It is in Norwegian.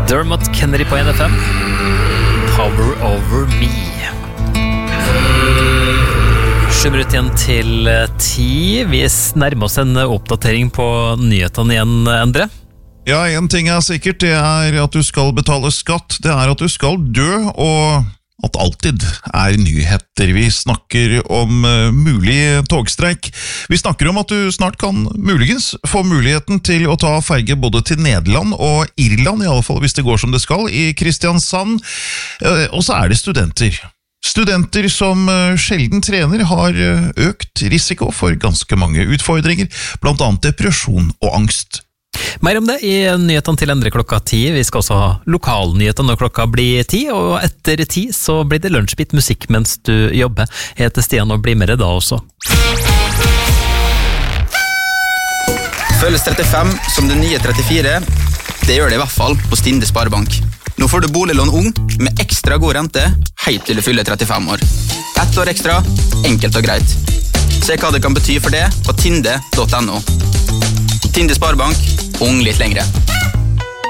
Dermot Kennedy på NFM. Power Over Me. 7 minutter igjen til 10. Vi nærmer oss en oppdatering på nyhetene igjen, Endre. Ja, en ting sikkert, det at du skal betale skatt, det at du skal dø, og at alltid nyheter. Vi snakker om mulig togstreik. Vi snakker om at du snart kan muligens få muligheten til å ta ferge både til Nederland og Irland, i alle fall hvis det går som det skal, i Kristiansand. Og så det studenter. Studenter som sjelden trener har økt risiko for ganske mange utfordringer, blant annet depresjon og angst. Mer om det i nyhetene til Endre klokka 10. Vi skal også ha lokalnyheter når klokka blir 10, og etter 10 så blir det lunsjbit musikk mens du jobber. Jeg heter Stian og blir med deg da også. Føles 35 som det nye 34. Det gjør det i hvert fall på Stinde Sparebank. Nå får du boliglån ung med ekstra god rente helt til du fyller 35 år. 1 år ekstra, enkelt og greit. Se hva det kan bety for det på tinde.no. Tinde Sparebank, ung litt lengre.